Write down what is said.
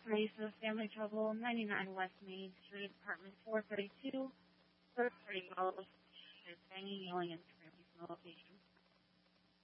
Race of Family Trouble, 99 West Main Street, apartment 432, third party calls, banging, yelling, and screaming from the location.